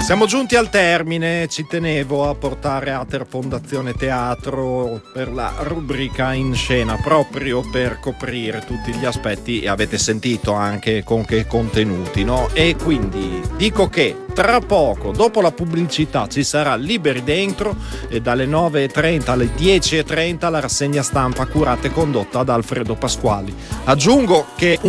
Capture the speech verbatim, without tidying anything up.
Siamo giunti al termine, ci tenevo a portare Ater Fondazione Teatro per la rubrica in scena, proprio per coprire tutti gli aspetti, e avete sentito anche con che contenuti, no? E quindi dico che tra poco, dopo la pubblicità, ci sarà Liberi Dentro, e dalle nove e trenta alle dieci e trenta la rassegna stampa curata e condotta da Alfredo Pasquali. Aggiungo che